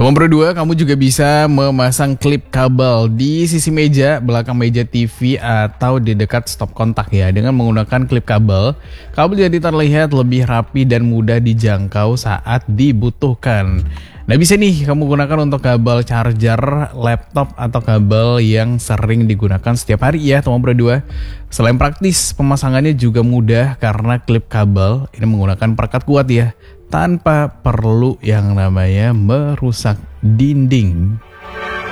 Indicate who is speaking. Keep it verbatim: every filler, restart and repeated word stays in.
Speaker 1: Teman Pro dua, kamu juga bisa memasang klip kabel di sisi meja, belakang meja T V atau di dekat stop kontak ya. Dengan menggunakan klip kabel, kabel jadi terlihat lebih rapi dan mudah dijangkau saat dibutuhkan. Nah, bisa nih kamu gunakan untuk kabel charger laptop atau kabel yang sering digunakan setiap hari ya teman Pro dua. Selain praktis, pemasangannya juga mudah karena klip kabel ini menggunakan perekat kuat ya, tanpa perlu yang namanya merusak dinding.